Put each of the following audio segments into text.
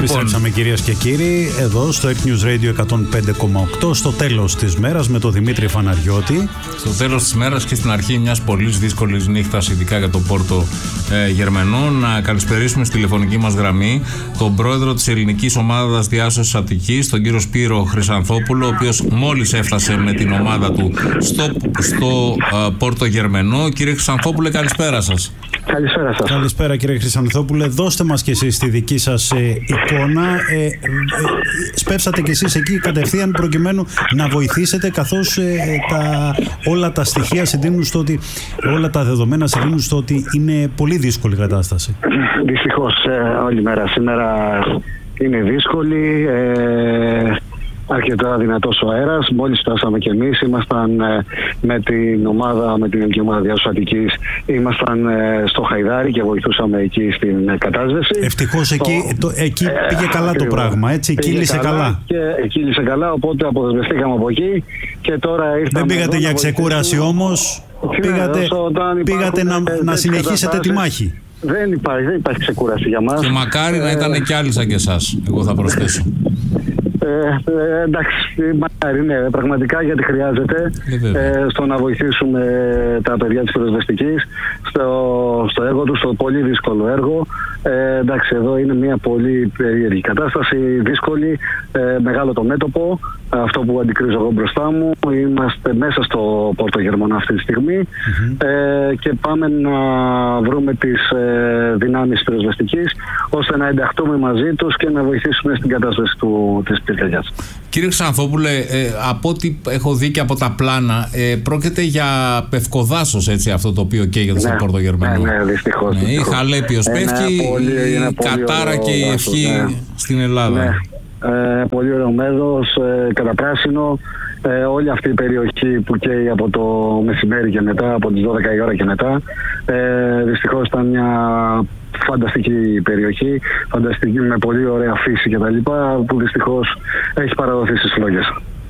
Επιστρέψαμε κυρίες και κύριοι εδώ στο Air News Radio 105,8 στο τέλος της μέρας με τον Δημήτρη Φαναριώτη. Στο τέλος της μέρας και στην αρχή μιας πολύ δύσκολης νύχτας, ειδικά για το Πόρτο Γερμενό, να καλησπερίσουμε στη τηλεφωνική μας γραμμή τον πρόεδρο της Ελληνικής Ομάδας Διάσωσης Αττικής, τον κύριο Σπύρο Χρυσανθόπουλο, ο οποίος μόλις έφτασε με την ομάδα του στο Πόρτο Γερμενό. Κύριε Χρυσανθόπουλε, καλησπέρα σας. Καλησπέρα σας. Καλησπέρα κύριε Χρυσανθόπουλε. Δώστε μας και εσείς τη δική σας εικόνα. Σπεύσατε και εσείς εκεί κατευθείαν προκειμένου να βοηθήσετε, καθώς όλα τα στοιχεία συντείνουν στο ότι, όλα τα δεδομένα συντείνουν στο ότι είναι πολύ δύσκολη η κατάσταση. Δυστυχώς όλη μέρα σήμερα είναι δύσκολη. Αρκετά δυνατός ο αέρας. Μόλις φτάσαμε κι εμείς, ήμασταν με την Ελληνική Ομάδα Διάσωσης Αττικής, ήμασταν στο Χαϊδάρι και βοηθούσαμε εκεί στην κατάσβεση. Ευτυχώς εκεί πήγε καλά το πράγμα, έτσι, κύλησε καλά. Κύλησε καλά, οπότε αποδεσμευτήκαμε από εκεί και τώρα ήρθαμε. Δεν πήγατε για ξεκούραση όμως, πήγατε να συνεχίσετε τη μάχη. Δεν υπάρχει ξεκούραση για μας. Και μακάρι να ήταν κι άλλοι σαν και εσάς, εγώ θα προσθέσω. Εντάξει, μακάρι, ναι, πραγματικά, γιατί χρειάζεται στο να βοηθήσουμε τα παιδιά της πυροσβεστικής στο έργο τους, στο πολύ δύσκολο έργο. Εντάξει, εδώ είναι μια πολύ περίεργη κατάσταση, δύσκολη, μεγάλο το μέτωπο, αυτό που αντικρίζω εγώ μπροστά μου. Είμαστε μέσα στο Πόρτο Γερμανό αυτή τη στιγμή και πάμε να βρούμε τις δυνάμεις πυροσβεστικής ώστε να ενταχθούμε μαζί τους και να βοηθήσουμε στην κατάσταση της πυρκαγιάς. Κύριε Χρυσανθόπουλε, από ό,τι έχω δει και από τα πλάνα, πρόκειται για πευκοδάσος, έτσι, αυτό το οποίο καίγεται στο Πόρτο Γερμανό. Ναι, δυστυχώς. Η Χαλέπιος πέφτει, η Κατάρα και η Ευχή στην Ελλάδα. Ναι. Πολύ ωραίο μέρος, καταπράσινο. Όλη αυτή η περιοχή που καίει από το μεσημέρι και μετά, από τις 12 η ώρα και μετά, δυστυχώς ήταν μια φανταστική περιοχή, φανταστική, με πολύ ωραία φύση και τα λοιπά, που δυστυχώς έχει παραδοθεί στις φλόγες.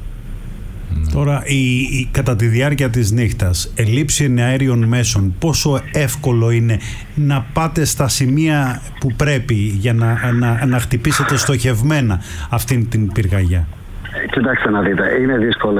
Τώρα, κατά τη διάρκεια της νύχτας, ελλείψη εναέριων μέσων, πόσο εύκολο είναι να πάτε στα σημεία που πρέπει για να χτυπήσετε στοχευμένα αυτήν την πυρκαγιά? Κοιτάξτε να δείτε, είναι δύσκολο.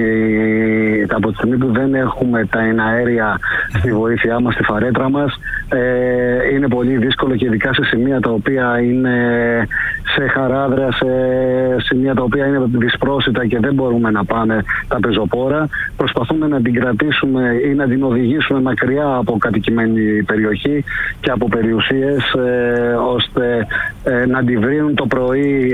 Από τη στιγμή που δεν έχουμε τα εναέρια στη βοήθειά μας, στη φαρέτρα μας, είναι πολύ δύσκολο, και ειδικά σε σημεία τα οποία είναι σε χαράδρα, σε σημεία τα οποία είναι δυσπρόσιτα και δεν μπορούμε να πάνε τα πεζοπόρα. Προσπαθούμε να την κρατήσουμε ή να την οδηγήσουμε μακριά από κατοικημένη περιοχή και από περιουσίες, ώστε να την βρουν το πρωί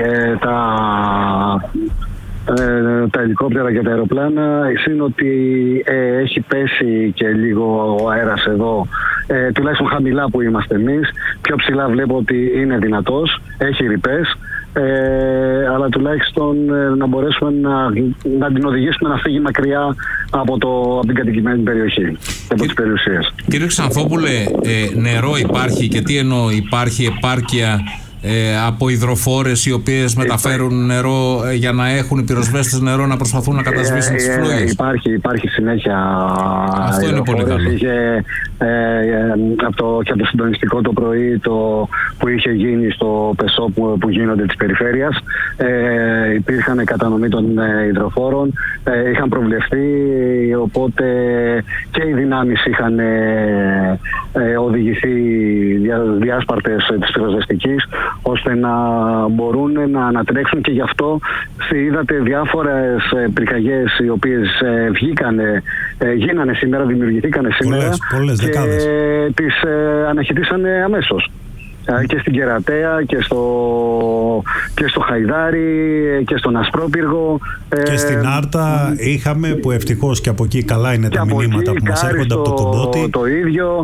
τα ελικόπτερα και τα αεροπλάνα. Είναι ότι έχει πέσει και λίγο ο αέρας εδώ, τουλάχιστον χαμηλά που είμαστε εμείς. Πιο ψηλά βλέπω ότι είναι δυνατός, έχει ρηπές, αλλά τουλάχιστον να μπορέσουμε να την οδηγήσουμε να φύγει μακριά από την κατοικημένη περιοχή και από τις περιουσίες. Κύριε Χρυσανθόπουλε, νερό υπάρχει, και τι εννοώ, υπάρχει επάρκεια από υδροφόρες οι οποίες μεταφέρουν νερό για να έχουν οι πυροσβέστες νερό να προσπαθούν να κατασβήσουν τις φλόγες? Υπάρχει συνέχεια. Αυτό είναι πολύ καλό. Είχε και από το συντονιστικό το πρωί που είχε γίνει στο ΠΕΣΟ που γίνονται της περιφέρειας, υπήρχαν κατανομή των υδροφόρων, είχαν προβλεφθεί, οπότε και οι δυνάμεις είχαν οδηγηθεί διάσπαρτες της πυροσβεστικής, ώστε να μπορούν να ανατρέξουν, και γι' αυτό είδατε διάφορες πυρκαγιές οι οποίες γίνανε σήμερα, δημιουργηθήκανε σήμερα, πολλές δεκάδες, και τις αναχαιτήσανε αμέσως. Και στην Κερατέα και στο Χαϊδάρι και στον Ασπρόπυργο και στην Άρτα είχαμε, που ευτυχώς και από εκεί καλά είναι τα μηνύματα που μας έρχονται από το Κομπότη. Το ίδιο.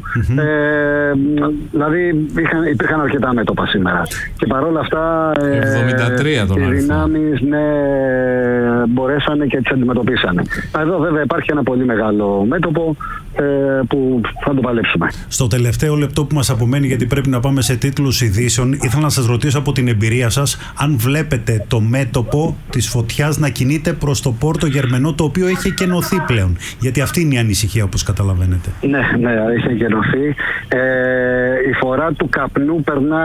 Δηλαδή υπήρχαν αρκετά μέτωπα σήμερα, και παρόλα αυτά 73 οι δυνάμεις μπορέσανε και τις αντιμετωπίσανε. Εδώ βέβαια υπάρχει ένα πολύ μεγάλο μέτωπο, που θα το παλέψουμε. Στο τελευταίο λεπτό που μας απομένει, γιατί πρέπει να πάμε σε τίτλους ειδήσεων, ήθελα να σας ρωτήσω από την εμπειρία σας αν βλέπετε το μέτωπο της φωτιάς να κινείται προς το Πόρτο Γερμενό, το οποίο έχει εκενωθεί πλέον. Γιατί αυτή είναι η ανησυχία, όπως καταλαβαίνετε. Ναι, έχει εκενωθεί. Η φορά του καπνού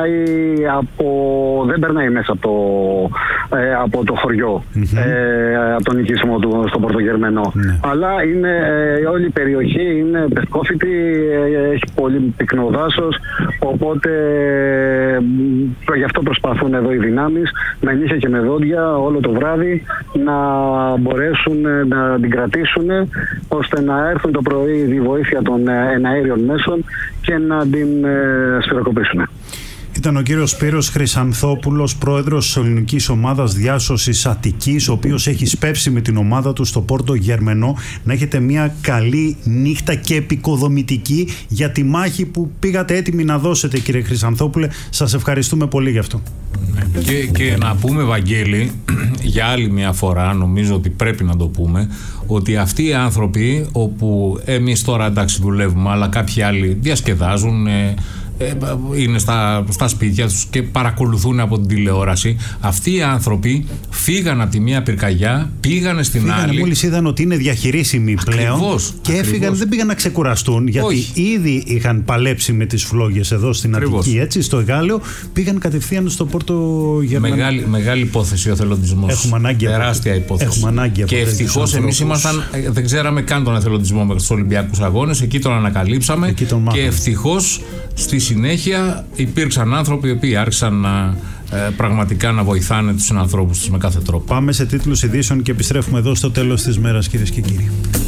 δεν περνάει μέσα από το χωριό, από τον οικισμό του στο Πόρτο Γερμενό. Αλλά είναι, όλη η περιοχή είναι πευκόφυτη, έχει πολύ πυκνό δάσος, οπότε γι' αυτό προσπαθούν εδώ οι δυνάμεις με νύχια και με δόντια όλο το βράδυ να μπορέσουν να την κρατήσουν, ώστε να έρθουν το πρωί η βοήθεια των εναέριων μέσων και να την σφυροκοπήσουν. Ήταν ο κύριος Σπύρος Χρυσανθόπουλος, πρόεδρος της ελληνικής ομάδας διάσωσης Αττικής, ο οποίος έχει σπεύσει με την ομάδα του στο Πόρτο Γερμενό. Να έχετε μια καλή νύχτα και επικοδομητική για τη μάχη που πήγατε έτοιμοι να δώσετε, κύριε Χρυσανθόπουλε. Σας ευχαριστούμε πολύ γι' αυτό. Και να πούμε, Βαγγέλη, για άλλη μια φορά, νομίζω ότι πρέπει να το πούμε, ότι αυτοί οι άνθρωποι, όπου εμείς τώρα εντάξει δουλεύουμε, αλλά κάποιοι άλλοι διασκεδάζουν, είναι στα σπίτια τους και παρακολουθούν από την τηλεόραση. Αυτοί οι άνθρωποι φύγαν από τη μία πυρκαγιά, πήγανε στην άλλη. Μόλις είδαν ότι είναι διαχειρίσιμοι πλέον και έφυγαν, δεν πήγαν να ξεκουραστούν, γιατί ήδη είχαν παλέψει με τις φλόγες εδώ στην Αττική, έτσι, στο Εγάλεο, πήγαν κατευθείαν στο Πόρτο Γερμανό. Μεγάλη υπόθεση ο εθελοντισμός. Έχουμε ανάγκη. Τεράστια υπόθεση. Έχουμε ανάγκη. Και ευτυχώς εμείς δεν ξέραμε καν τον εθελοντισμό μέχρι τους Ολυμπιακούς Αγώνες. Εκεί τον ανακαλύψαμε. Και ευτυχώς στη συνέχεια υπήρξαν άνθρωποι οι οποίοι άρχισαν πραγματικά να βοηθάνε τους συνανθρώπους τους με κάθε τρόπο. Πάμε σε τίτλους ειδήσεων και επιστρέφουμε εδώ στο τέλος της μέρας, κυρίες και κύριοι.